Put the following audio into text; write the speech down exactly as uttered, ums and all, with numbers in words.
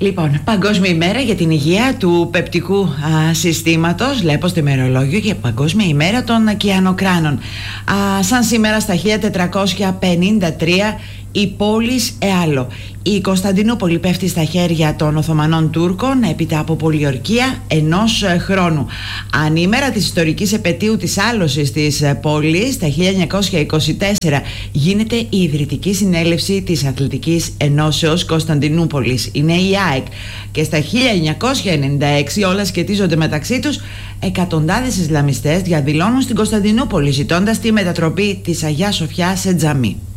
Λοιπόν, Παγκόσμια ημέρα για την υγεία του πεπτικού α, συστήματος. Βλέπω στο ημερολόγιο για Παγκόσμια ημέρα των ωκεανοκράνων. Α, σαν σήμερα στα χίλια τετρακόσια πενήντα τρία η πόλης Εάλο, η Κωνσταντινούπολη, πέφτει στα χέρια των Οθωμανών Τούρκων έπειτα από πολιορκία ενός χρόνου. Ανήμερα της ιστορικής επετείου της άλωσης της πόλης, τα χίλια εννιακόσια είκοσι τέσσερα γίνεται η Ιδρυτική Συνέλευση της Αθλητικής Ενώσεως Κωνσταντινούπολης, είναι η ΑΕΚ, και στα χίλια εννιακόσια ενενήντα έξι όλα σχετίζονται μεταξύ τους. Εκατοντάδες Ισλαμιστές διαδηλώνουν στην Κωνσταντινούπολη ζητώντας τη μετατροπή της Αγιάς Σοφιάς σε τζαμί.